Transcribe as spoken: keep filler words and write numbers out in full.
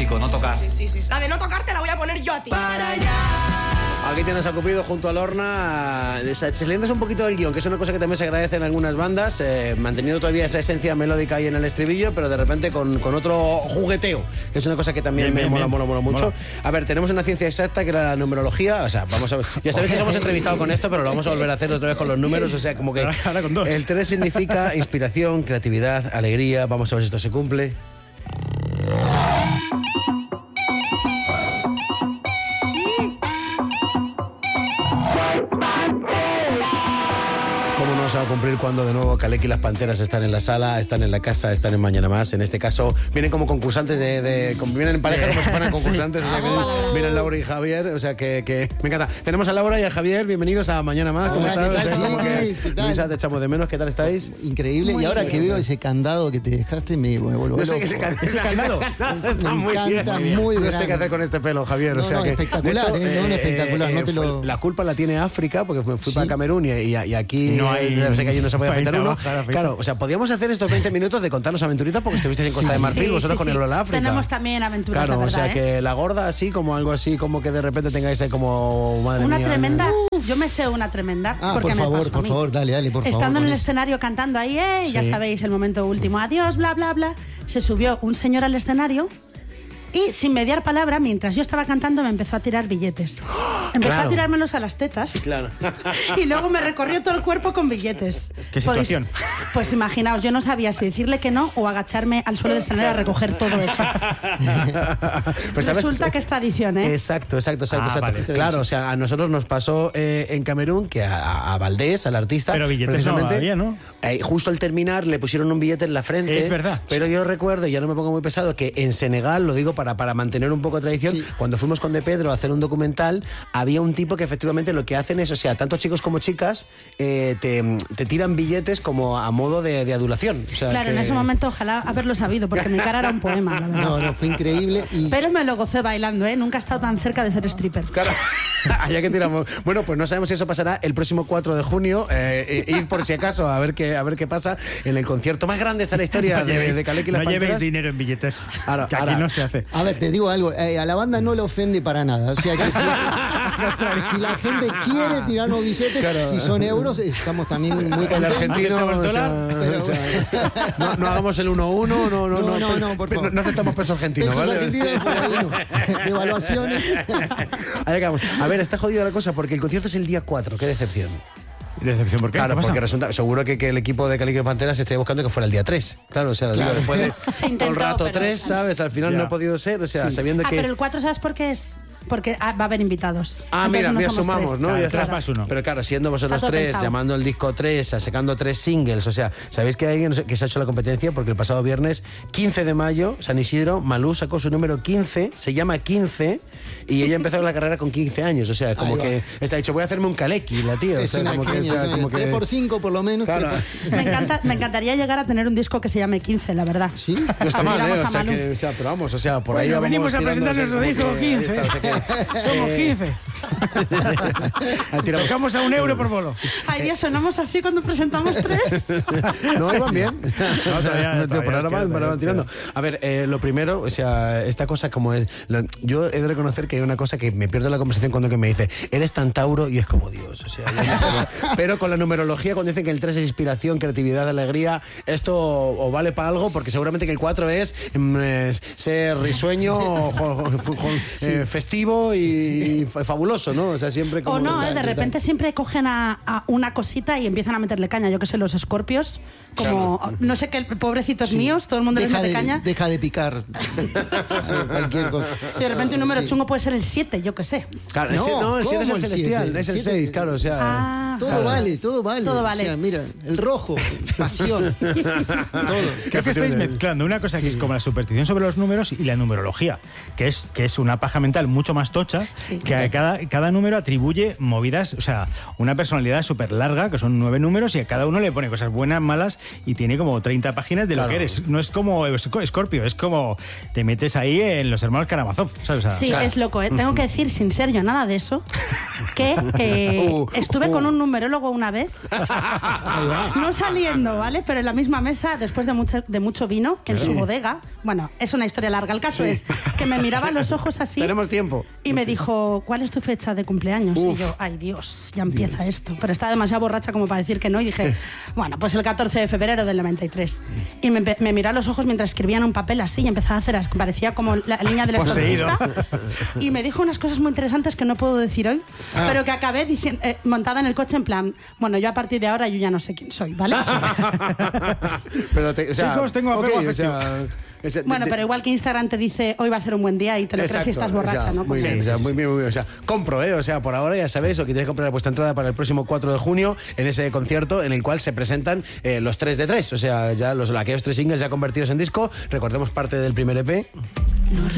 chico, no tocar. Sí, sí, sí, sí. La de no tocar te la voy a poner yo a ti. Para allá. Aquí tienes a Cupido junto a Lorna, saliéndose un poquito del guión, que es una cosa que también se agradece en algunas bandas, eh, manteniendo todavía esa esencia melódica ahí en el estribillo, pero de repente con, con otro jugueteo, que es una cosa que también bien, me bien, mola, bien. mola, mola mucho. Mola. A ver, tenemos una ciencia exacta que era la numerología, o sea, vamos a ver, ya sabéis que hemos entrevistado con esto, pero lo vamos a volver a hacer otra vez con los números, o sea, como que ahora con dos. El tres significa inspiración, creatividad, alegría, vamos a ver si esto se cumple. ¿Cómo no se va a cumplir cuando de nuevo Kaleki y las Panteras están en la sala, están en la casa, están en Mañana Más? En este caso, vienen como concursantes de... de como vienen en pareja, sí. como si fueran concursantes. Sí. O sea, vienen, vienen Laura y Javier, o sea que, que... Me encanta. Tenemos a Laura y a Javier, bienvenidos a Mañana Más. ¿Cómo Hola, estás? ¿qué tal, o sea, como que, ¿qué tal? Luisa, te echamos de menos. ¿Qué tal estáis? Increíble. Muy y ahora bien. Que veo ese candado que te dejaste, me vuelvo no sé loco. Qué ese, can ese candado. Es, me muy encanta, bien, muy bien. No sé qué hacer con este pelo, Javier. No, o sea no, que, espectacular, hecho, eh, no, espectacular. Eh, no te lo... La culpa la tiene África, porque fui ¿Sí? para Camerún y, y, y aquí... No hay... No sé que allí no se puede afeitar uno. Claro, o sea, podíamos hacer estos veinte minutos de contarnos aventuritas porque estuvisteis en Costa sí, de Marfil, sí, vosotros sí, con sí. el Lola África. Tenemos también aventuras, claro, la verdad, o sea, ¿eh? que la gorda así, como algo así, como que de repente tengáis ahí como... Madre una mía, tremenda... Uf. Yo me sé una tremenda. Ah, porque por favor, me pasó por favor, dale, dale, por Estando favor. Estando en el eso. escenario cantando ahí, eh, sí. ya sabéis, el momento último, adiós, bla, bla, bla, se subió un señor al escenario y sin mediar palabra, mientras yo estaba cantando, me empezó a tirar billetes. Empezó claro. a tirármelos a las tetas. Claro. Y luego me recorrió todo el cuerpo con billetes. ¿Qué situación? Pues, pues imaginaos, yo no sabía si decirle que no o agacharme al suelo del escenario a recoger todo eso. Pues resulta sabes, que es tradición, ¿eh? Exacto, exacto, exacto. Ah, exacto. vale. Claro, o sea, a nosotros nos pasó eh, en Camerún que a, a Valdés, al artista... Pero billetes precisamente, no, había, ¿no? Eh, justo al terminar le pusieron un billete en la frente. Es verdad. Pero yo recuerdo, y ya no me pongo muy pesado, que en Senegal, lo digo para, para mantener un poco de tradición, sí. cuando fuimos con De Pedro a hacer un documental, había un tipo que efectivamente lo que hacen es, o sea, tanto chicos como chicas, eh, te, te tiran billetes como a modo de, de adulación. O sea, claro, que... en ese momento ojalá haberlo sabido, porque mi cara era un poema, la verdad. No, no, fue increíble. Y... Pero me lo gocé bailando, ¿eh? Nunca he estado tan cerca de ser stripper. Claro. Allá que tiramos. Bueno, pues no sabemos si eso pasará el próximo cuatro de junio. Eh, ir por si acaso a ver qué a ver qué pasa en el concierto más grande está la historia no de, llevéis, de Kaleki y las No Panteras. llevéis dinero en billetes. Ahora, que aquí ahora. no se hace. A ver, te digo algo. Eh, a la banda no le ofende para nada. O sea que si, si la gente quiere tirarnos billetes, claro. si son euros, estamos también muy contentos. El argentino, o sea, pero, o sea, no, no hagamos el uno uno, no, no, no, no, no, por no, favor. no aceptamos peso argentino, pesos ¿vale? argentinos, por ahí no. Devaluaciones. Allá vamos. A ver, está jodida la cosa porque el concierto es el día cuatro, qué decepción. ¿Decepción por qué? Claro, ¿Qué pasa? porque resulta, seguro que, que el equipo de Kaleki y las Panteras estaría buscando que fuera el día tres. Claro, o sea, claro. Digo, después de se intentó, todo el rato pero... tres, ¿sabes? Al final ya. no ha podido ser, o sea, sí. sabiendo ah, que... pero el cuatro, ¿sabes por qué es? Porque ah, va a haber invitados. Ah, entonces mira, no ya somos sumamos, tres. ¿no? Claro, Ya está. tres más uno. Pero claro, siendo vosotros Está todo tres, pensado. llamando el disco tres, sacando tres singles, o sea, ¿sabéis que hay alguien que se ha hecho la competencia? Porque el pasado viernes, quince de mayo, San Isidro, Malú sacó su número quince, se llama quince, y ella empezó la carrera con quince años, o sea, como que está dicho, voy a hacerme un Kaleki, la tía. Es o sea, una como genia, que, o sea, como que... tres por cinco por lo menos. Claro. Me, encanta, me encantaría llegar a tener un disco que se llame quince, la verdad. Sí, no está mal, ¿eh? Vamos o, a sea, Malú. que, o sea, pero vamos, o sea, por ahí bueno, vamos venimos a tirando, presentar o sea, nuestro como disco que- quince. ahí está, o sea que- Somos eh, quince. ahí tiramos. Tocamos a un euro por bolo. Ay, Dios, sonamos así cuando presentamos tres. No, iban bien. No, O sea, todavía- tío, por todavía ahora queda, van, todavía van tirando. A ver, eh, lo primero, o sea, esta cosa como es... lo- yo he de reconocer que hay una cosa que me pierdo la conversación cuando que me dice, eres tan Tauro, y es como Dios, o sea... yo no como- pero con la numerología, cuando dicen que el tres es inspiración, creatividad, alegría, esto o vale para algo, porque seguramente que el cuatro es, mm, es ser risueño, jo- jo- jo- eh, festivo y fabuloso, ¿no? O sea, siempre como... O no, ¿eh? tal, De tal. repente siempre cogen a, a una cosita y empiezan a meterle caña. Yo que sé, los escorpios, como, no sé qué, pobrecitos Sí. míos, todo el mundo les deja mete de, caña. Deja de picar. Cualquier cosa. Y de repente un número Sí. chungo puede ser el siete, yo que sé. Claro, No, ese- no, el siete es ¿cómo el el celestial, siete? es el Siete- seis, claro, o sea... Ah, Todo Claro. vale, todo vale. Todo vale. O sea, mira, el rojo, pasión, todo. Creo que estáis mezclando una cosa que es como la superstición sobre los números y la numerología, que es, que es una paja mental mucho más tocha, Sí. que a cada, cada número atribuye movidas, o sea, una personalidad súper larga, que son nueve números, y a cada uno le pone cosas buenas, malas, y tiene como treinta páginas de Claro. lo que eres. No es como Scorpio, es como te metes ahí en los hermanos Karamazov, ¿sabes? O sea, Sí, Claro. es loco, ¿eh? Tengo que decir, sin ser yo nada de eso, que eh, Uh, estuve uh. con un numerólogo una vez, no saliendo, ¿vale? Pero en la misma mesa, después de mucho, de mucho vino, en su bodega. Bueno, es una historia larga. El caso es que me miraba a los ojos así Tenemos tiempo. y me dijo, ¿cuál es tu fecha de cumpleaños? Uf. Y yo, ay Dios, ya empieza esto. Pero estaba demasiado borracha como para decir que no y dije, bueno, pues el catorce de febrero del noventa y tres. Y me, empe- me miró a los ojos mientras escribía en un papel así y empezaba a hacer, as- parecía como la línea del Poseído. exorcista. Y me dijo unas cosas muy interesantes que no puedo decir hoy, Ah. pero que acabé dicien- eh, montada en el coche en plan, bueno, yo a partir de ahora yo ya no sé quién soy, ¿vale? Pero te, o sea, Chicos, tengo apego ok, o afectivo. sea, o sea, Bueno, de- pero igual que Instagram te dice, hoy va a ser un buen día y te lo crees si estás Exacto, borracha, o sea, ¿no? Muy Pues bien, sí, o sea, sí, muy sí. bien, muy bien. O sea, compro, ¿eh? O sea, por ahora ya sabéis, o que tenéis que comprar vuestra entrada para el próximo cuatro de junio en ese concierto en el cual se presentan eh, los tres de tres. O sea, ya los, aquellos tres singles ya convertidos en disco. Recordemos parte del primer E P.